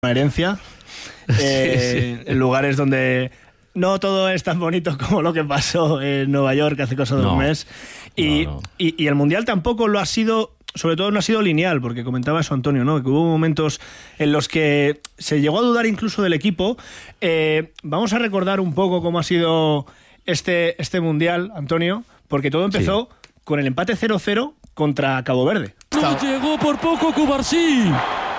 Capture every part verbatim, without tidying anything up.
una herencia, eh, sí, sí. en lugares donde no todo es tan bonito como lo que pasó en Nueva York hace cosa de no, un mes. Y, no, no. Y, y el Mundial tampoco lo ha sido, sobre todo no ha sido lineal, porque comentaba eso Antonio, ¿no? Que hubo momentos en los que se llegó a dudar incluso del equipo. Eh, vamos a recordar un poco cómo ha sido este, este Mundial, Antonio, porque todo empezó sí. con el empate cero cero contra Cabo Verde. No llegó por poco Cubarsí.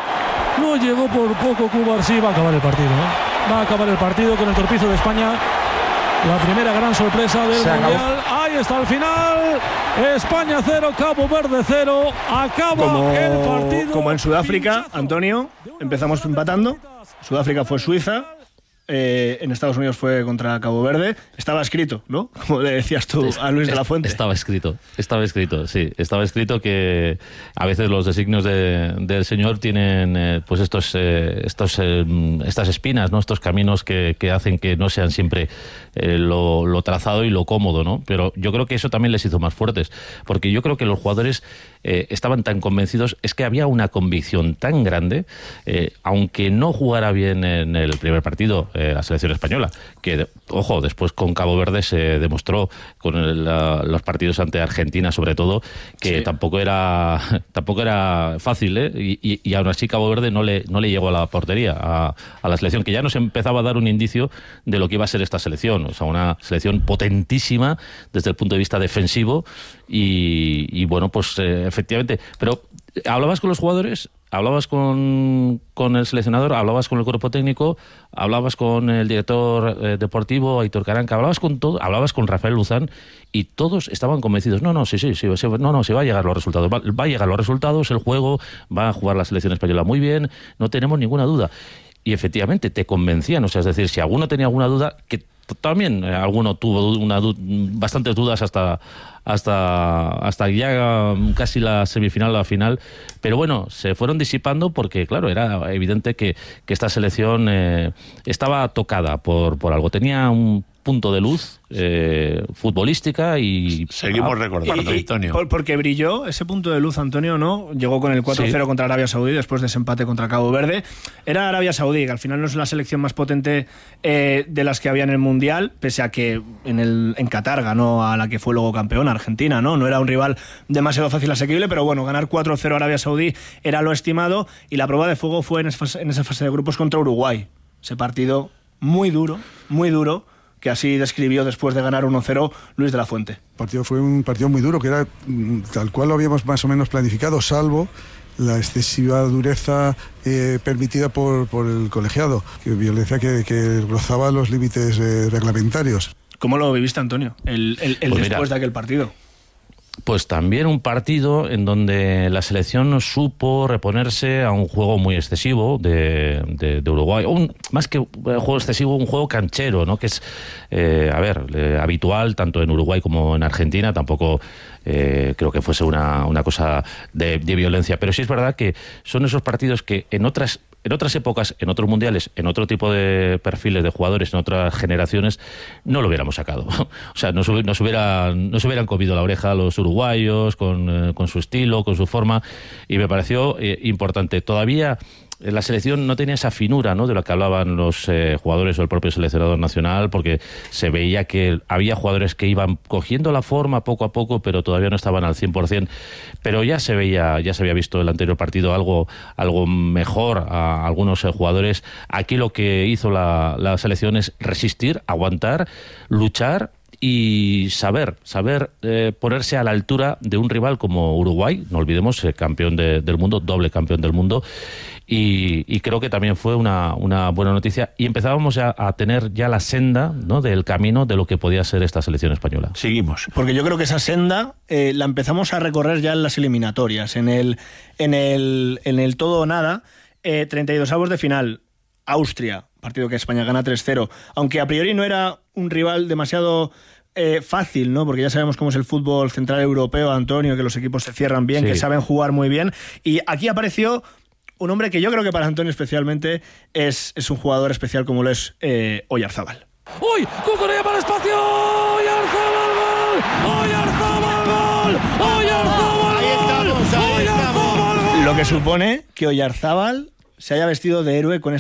No llegó por poco Cubarsí. Va a acabar el partido, ¿eh? Va a acabar el partido con el torpizo de España. La primera gran sorpresa del Mundial. Ahí está el final. España cero, Cabo Verde cero. Acaba como, el partido. Como en Sudáfrica, Antonio, empezamos empatando. Sudáfrica fue Suiza. Eh, en Estados Unidos fue contra Cabo Verde. Estaba escrito, ¿no? Como le decías tú a Luis de la Fuente. Estaba escrito, estaba escrito, sí. Estaba escrito que a veces los designios de, del Señor tienen eh, pues estos, eh, estos eh, estas espinas, ¿no? Estos caminos que, que hacen que no sean siempre eh, lo, lo trazado y lo cómodo, ¿no? Pero yo creo que eso también les hizo más fuertes, porque yo creo que los jugadores eh, estaban tan convencidos, es que había una convicción tan grande, eh, aunque no jugara bien en el primer partido Eh, la selección española, que, ojo, después con Cabo Verde se demostró con el, la, los partidos ante Argentina, sobre todo, que sí. tampoco era tampoco era fácil, ¿eh? Y, y, y aún así Cabo Verde no le, no le llegó a la portería, a, a la selección, que ya nos empezaba a dar un indicio de lo que iba a ser esta selección, o sea, una selección potentísima desde el punto de vista defensivo y, y bueno, pues eh, efectivamente, pero ¿hablabas con los jugadores? ¿Hablabas con, con el seleccionador? ¿Hablabas con el cuerpo técnico? ¿Hablabas con el director eh, deportivo, Aitor Caranca? ¿Hablabas con todo? ¿Hablabas con Rafael Luzán? Y todos estaban convencidos. No, no, sí, sí, sí, sí no, no, sí va a llegar los resultados. Va, va a llegar los resultados, el juego, va a jugar la selección española muy bien, no tenemos ninguna duda. Y efectivamente te convencían, o sea, es decir, si alguno tenía alguna duda, que también eh, alguno tuvo una du- bastantes dudas hasta hasta hasta ya casi la semifinal, la final, pero bueno, se fueron disipando porque, claro, era evidente que, que esta selección eh, estaba tocada por, por algo, tenía un punto de luz eh, futbolística y seguimos ah, recordando, y, Antonio. Por, porque brilló ese punto de luz, Antonio, ¿no? Llegó con el cuatro cero sí. contra Arabia Saudí después de ese empate contra Cabo Verde. Era Arabia Saudí, que al final no es la selección más potente eh, de las que había en el Mundial, pese a que en, el, en Qatar ganó a la que fue luego campeona, Argentina, ¿no? No era un rival demasiado fácil asequible, pero bueno, ganar cuatro cero a Arabia Saudí era lo estimado, y la prueba de fuego fue en esa, en esa fase de grupos contra Uruguay. Ese partido muy duro, muy duro, que así describió después de ganar uno cero Luis de la Fuente. El partido fue un partido muy duro, que era tal cual lo habíamos más o menos planificado, salvo la excesiva dureza eh, permitida por, por el colegiado, que violencia que, que rozaba los límites eh, reglamentarios. ¿Cómo lo viviste, Antonio, el, el, el pues después mira, de aquel partido? Pues también un partido en donde la selección supo reponerse a un juego muy excesivo de, de, de Uruguay, un, más que un juego excesivo, un juego canchero, ¿no? Que es, eh, a ver, eh, habitual tanto en Uruguay como en Argentina, tampoco eh, creo que fuese una, una cosa de, de violencia, pero sí es verdad que son esos partidos que en otras En otras épocas, en otros mundiales, en otro tipo de perfiles de jugadores, en otras generaciones, no lo hubiéramos sacado. O sea, nos, nos, hubiera, nos hubieran comido la oreja los uruguayos con, eh, con su estilo, con su forma, y me pareció eh, importante. Todavía la selección no tenía esa finura, ¿no?, de lo que hablaban los eh, jugadores o el propio seleccionador nacional, porque se veía que había jugadores que iban cogiendo la forma poco a poco, pero todavía no estaban al cien por ciento. Pero ya se veía, ya se había visto el anterior partido algo, algo mejor a algunos eh, jugadores. Aquí lo que hizo la, la selección es resistir, aguantar, luchar y saber, saber eh, ponerse a la altura de un rival como Uruguay, no olvidemos, eh, campeón de, del mundo, doble campeón del mundo, y, y creo que también fue una, una buena noticia, y empezábamos a, a tener ya la senda, ¿no?, del camino de lo que podía ser esta selección española. Seguimos. Porque yo creo que esa senda eh, la empezamos a recorrer ya en las eliminatorias, en el, en el, en el todo o nada, eh, treinta y dos avos de final, Austria, partido que España gana tres cero, aunque a priori no era un rival demasiado eh, fácil, ¿no? Porque ya sabemos cómo es el fútbol central europeo, Antonio, que los equipos se cierran bien, sí, que saben jugar muy bien, y aquí apareció un hombre que yo creo que para Antonio especialmente es, es un jugador especial, como lo es eh, Oyarzábal. ¡Uy! ¡Cucurella para el espacio! ¡Oyarzábal gol! ¡Oyarzábal gol! ¡Oyarzábal gol! Ahí estamos, ahí estamos. Lo que supone que Oyarzábal se haya vestido de héroe con